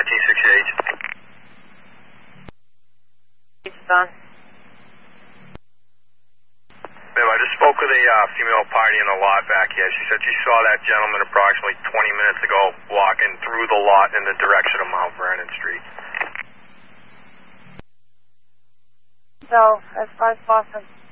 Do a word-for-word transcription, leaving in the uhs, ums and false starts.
nineteen sixty-eight. It's done. Ma'am, I just spoke with a uh, female party in the lot back here. She said she saw that gentleman approximately twenty minutes ago walking through the lot in the direction of Mount Vernon Street. So, as far as Boston.